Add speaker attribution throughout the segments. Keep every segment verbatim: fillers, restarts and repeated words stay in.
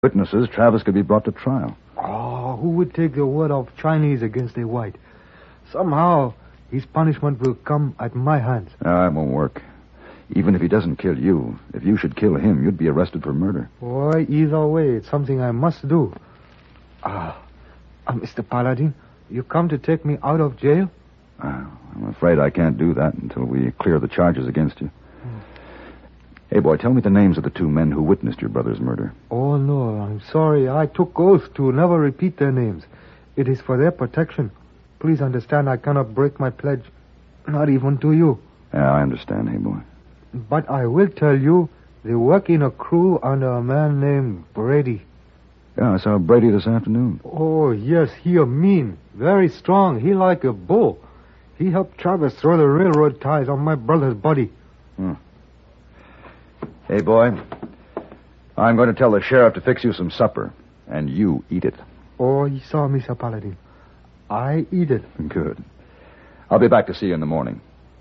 Speaker 1: witnesses, Travis could be brought to trial.
Speaker 2: Oh, who would take the word of Chinese against a white? Somehow, his punishment will come at my hands.
Speaker 1: No, it won't work. Even if he doesn't kill you, if you should kill him, you'd be arrested for murder.
Speaker 2: Boy, either way, it's something I must do. Ah, uh, Mister Paladin, you come to take me out of jail?
Speaker 1: Uh, I'm afraid I can't do that until we clear the charges against you. Hmm. Hey, boy, tell me the names of the two men who witnessed your brother's murder.
Speaker 2: Oh, no, I'm sorry. I took oath to never repeat their names. It is for their protection. Please understand I cannot break my pledge, not even to you.
Speaker 1: Yeah, I understand, hey, boy.
Speaker 2: But I will tell you, they work in a crew under a man named Brady.
Speaker 1: Yeah, I saw Brady this afternoon.
Speaker 2: Oh, yes, he a mean, very strong. He like a bull. He helped Travis throw the railroad ties on my brother's body.
Speaker 1: Hmm. Hey, boy, I'm going to tell the sheriff to fix you some supper, and you eat it.
Speaker 2: Oh, you saw, Mister Paladin. I eat it.
Speaker 1: Good. I'll be back to see you in the morning.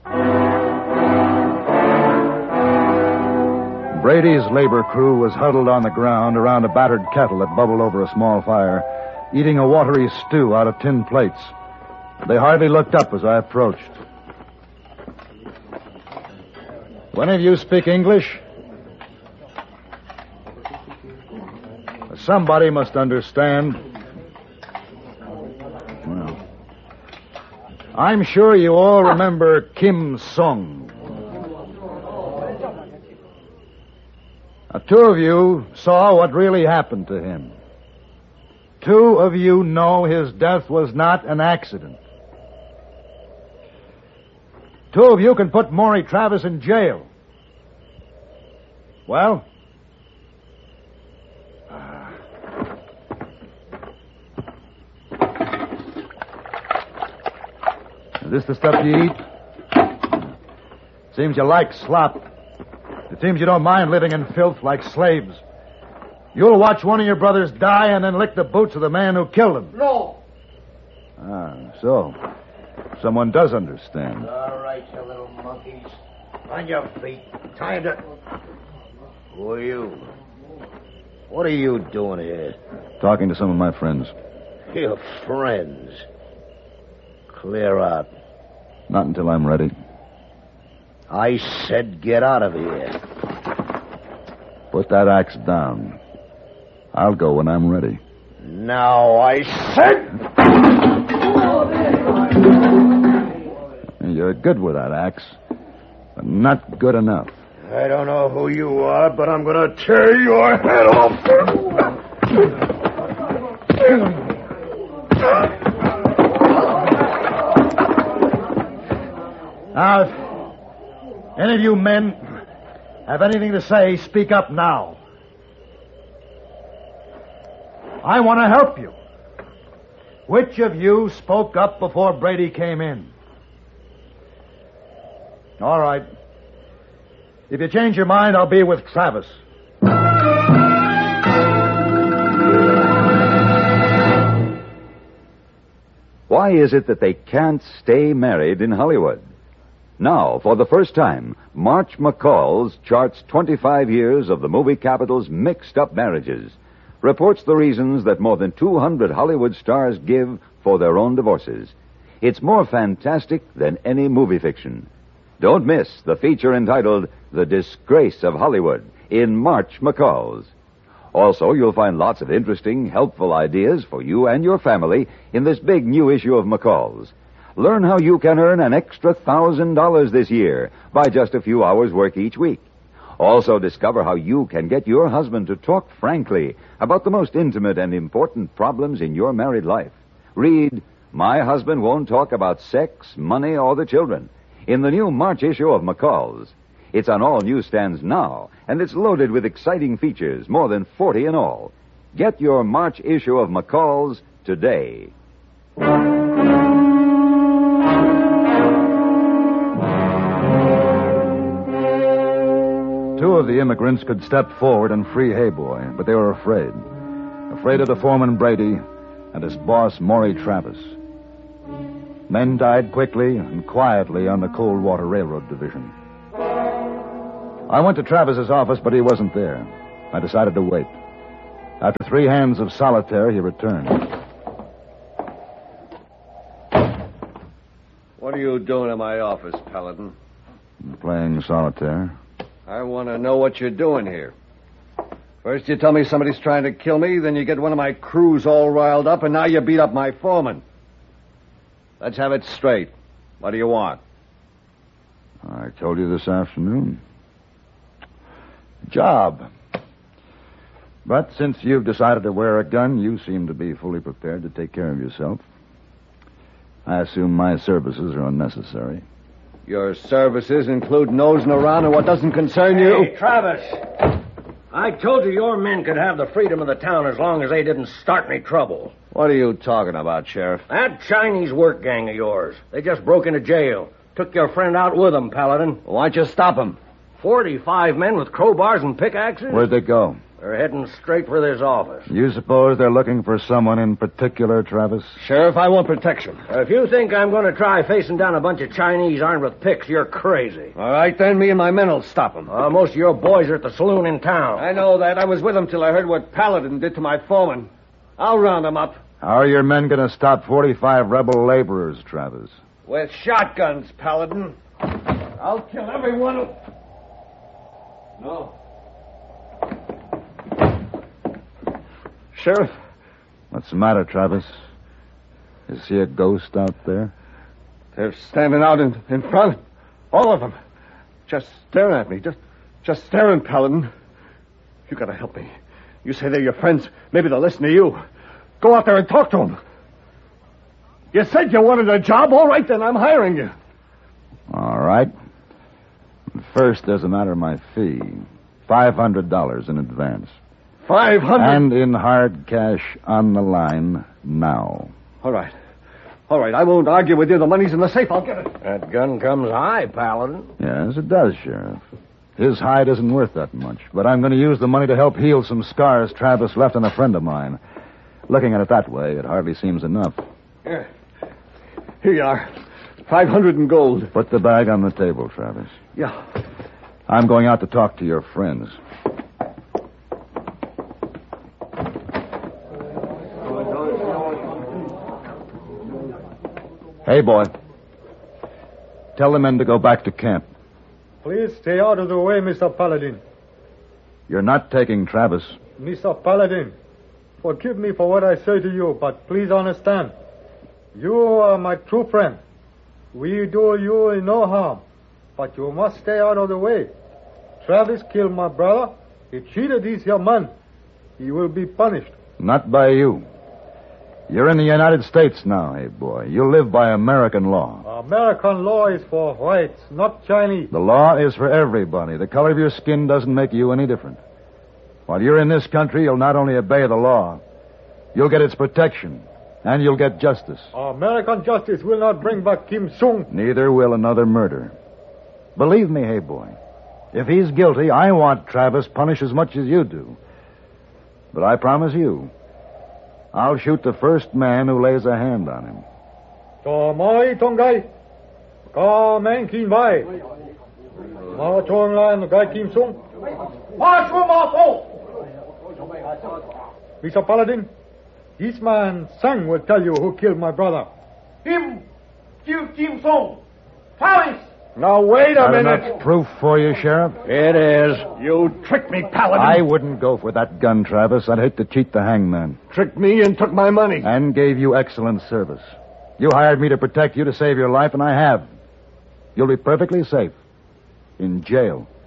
Speaker 1: Brady's labor crew was huddled on the ground around a battered kettle that bubbled over a small fire, eating a watery stew out of tin plates. They hardly looked up as I approached. One of you speak English? Somebody must understand. Well, I'm sure you all remember Kim Sung. Now, two of you saw what really happened to him. Two of you know his death was not an accident. Two of you can put Maury Travis in jail. Well? Uh, is this the stuff you eat? Seems you like slop. It seems you don't mind living in filth like slaves. You'll watch one of your brothers die and then lick the boots of the man who killed him.
Speaker 3: No.
Speaker 1: Ah, so. Someone does understand.
Speaker 3: All right, you little monkeys. On your feet. Time to... Who are you? What are you doing here?
Speaker 1: Talking to some of my friends.
Speaker 3: Your friends? Clear out.
Speaker 1: Not until I'm ready.
Speaker 3: I said get out of here.
Speaker 1: Put that axe down. I'll go when I'm ready.
Speaker 3: Now I said...
Speaker 1: You're good with that axe, but not good enough.
Speaker 3: I don't know who you are, but I'm going to tear your head off.
Speaker 1: Now, if any of you men have anything to say, speak up now. I want to help you. Which of you spoke up before Brady came in? All right. If you change your mind, I'll be with Travis.
Speaker 4: Why is it that they can't stay married in Hollywood? Now, for the first time, March McCall's charts twenty-five years of the movie capital's mixed-up marriages, reports the reasons that more than two hundred Hollywood stars give for their own divorces. It's more fantastic than any movie fiction. Don't miss the feature entitled The Disgrace of Hollywood in March McCall's. Also, you'll find lots of interesting, helpful ideas for you and your family in this big new issue of McCall's. Learn how you can earn an extra one thousand dollars this year by just a few hours' work each week. Also, discover how you can get your husband to talk frankly about the most intimate and important problems in your married life. Read, My Husband Won't Talk About Sex, Money, or the Children, in the new March issue of McCall's. It's on all newsstands now, and it's loaded with exciting features, more than forty in all. Get your March issue of McCall's today.
Speaker 1: Two of the immigrants could step forward and free Hayboy, but they were afraid. Afraid of the foreman Brady and his boss, Maury Travis. Men died quickly and quietly on the Coldwater Railroad Division. I went to Travis's office, but he wasn't there. I decided to wait. After three hands of solitaire, he returned.
Speaker 5: What are you doing in my office, Paladin?
Speaker 1: Playing solitaire.
Speaker 5: I want to know what you're doing here. First you tell me somebody's trying to kill me, then you get one of my crews all riled up, and now you beat up my foreman. Let's have it straight. What do you want?
Speaker 1: I told you this afternoon. Job. But since you've decided to wear a gun, you seem to be fully prepared to take care of yourself. I assume my services are unnecessary.
Speaker 5: Your services include nosing around in what doesn't concern you?
Speaker 3: Hey, Travis. I told you your men could have the freedom of the town as long as they didn't start any trouble.
Speaker 5: What are you talking about, Sheriff?
Speaker 3: That Chinese work gang of yours. They just broke into jail. Took your friend out with them, Paladin.
Speaker 5: Why don't you stop them?
Speaker 3: Forty-five men with crowbars and pickaxes?
Speaker 1: Where'd they go?
Speaker 3: They're heading straight for this office.
Speaker 1: You suppose they're looking for someone in particular, Travis?
Speaker 5: Sheriff, I want protection.
Speaker 3: If you think I'm going to try facing down a bunch of Chinese armed with picks, you're crazy.
Speaker 5: All right, then me and my men will stop them.
Speaker 3: Uh, most of your boys are at the saloon in town.
Speaker 5: I know that. I was with them till I heard what Paladin did to my foreman. I'll round them up.
Speaker 1: How are your men going to stop forty-five rebel laborers, Travis?
Speaker 5: With shotguns, Paladin. I'll kill every one of... No. Sheriff.
Speaker 1: What's the matter, Travis? You see a ghost out there?
Speaker 5: They're standing out in, in front. All of them. Just staring at me. Just just staring, Paladin. You gotta help me. You say they're your friends. Maybe they'll listen to you. Go out there and talk to them. You said you wanted a job. All right, then I'm hiring you.
Speaker 1: All right. First, there's a matter of my fee. Five hundred dollars in advance.
Speaker 5: Five hundred?
Speaker 1: And in hard cash on the line now.
Speaker 5: All right. All right, I won't argue with you. The money's in the safe. I'll get it.
Speaker 3: That gun comes high, Paladin.
Speaker 1: Yes, it does, Sheriff. His hide isn't worth that much, but I'm going to use the money to help heal some scars Travis left on a friend of mine. Looking at it that way, it hardly seems enough.
Speaker 5: Here. Here you are. Five hundred in gold.
Speaker 1: Put the bag on the table, Travis.
Speaker 5: Yeah.
Speaker 1: I'm going out to talk to your friends. Hey, boy. Tell the men to go back to camp.
Speaker 2: Please stay out of the way, Mister Paladin.
Speaker 1: You're not taking Travis.
Speaker 2: Mister Paladin, forgive me for what I say to you, but please understand. You are my true friend. We do you no harm, but you must stay out of the way. Travis killed my brother. He cheated his your man. He will be punished.
Speaker 1: Not by you. You're in the United States now, hey, boy. You live by American law.
Speaker 2: American law is for whites, not Chinese.
Speaker 1: The law is for everybody. The color of your skin doesn't make you any different. While you're in this country, you'll not only obey the law, you'll get its protection, and you'll get justice.
Speaker 2: American justice will not bring back Kim Sung.
Speaker 1: Neither will another murder. Believe me, hey, boy. If he's guilty, I want Travis punished as much as you do. But I promise you, I'll shoot the first man who lays a hand on him.
Speaker 2: Cho moi tong gai. Ka men kin bai. Ma chong lan gai Kim Sung. Ma shu ma fo. Mister Paladin, this man Sang will tell you who killed my brother.
Speaker 6: Him, kill Kim Sung. Travis.
Speaker 5: Now, wait a
Speaker 1: Got
Speaker 5: minute.
Speaker 1: enough proof for you, Sheriff?
Speaker 3: It is.
Speaker 5: You tricked me, Paladin.
Speaker 1: I wouldn't go for that gun, Travis. I'd hate to cheat the hangman.
Speaker 5: Tricked me and took my money.
Speaker 1: And gave you excellent service. You hired me to protect you, to save your life, and I have. You'll be perfectly safe. In jail.